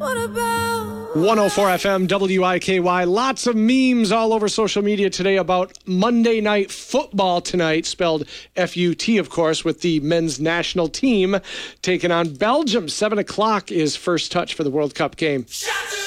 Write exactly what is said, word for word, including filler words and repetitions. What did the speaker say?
What about one oh four F M, W I K Y. Lots of memes all over social media today about Monday Night Football tonight, spelled F U T, of course, with the men's national team taking on Belgium. seven o'clock is first touch for the World Cup game.